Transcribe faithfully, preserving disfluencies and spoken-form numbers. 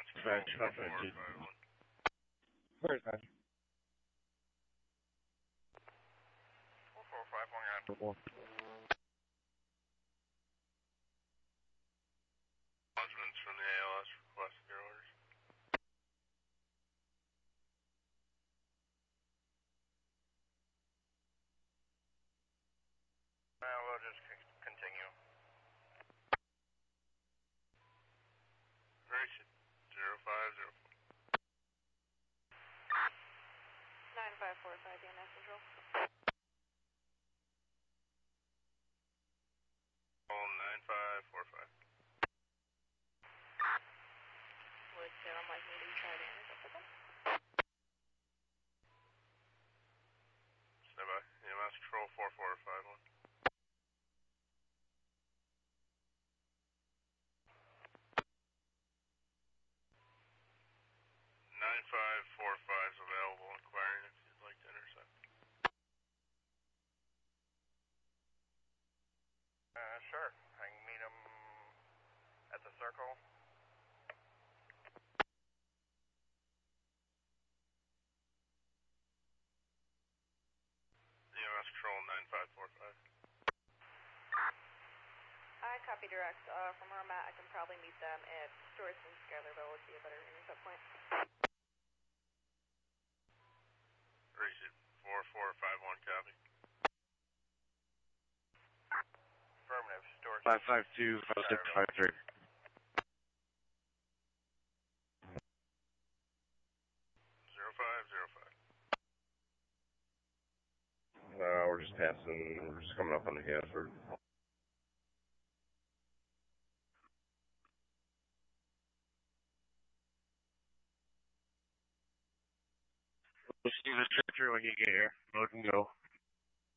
Dispatch, five five two. Where's that? four four five one, you're on. Acknowledgements from the A L S requesting your orders. Uh, we'll just c continue. Racing, zero five zero four. nine five four five, D N S control. All nine five four five. Would Sarah like me to try to intercept with them? Stand by. E M S control four four five one. nine five four five is available, inquiring if you'd like to intercept. Uh, sure. I can meet him at the circle. E M S control nine five four five. I copy direct. Uh, from where I'm at, I can probably meet them at Stewart and Schuylerville would be a better intercept point. Receive four four five one, copy. Affirmative, Stewart. five five two, five six five three. zero five zero five. Uh, we're just passing, we're just coming up on the Hanford. We'll see the tractor when you get here. Load and go.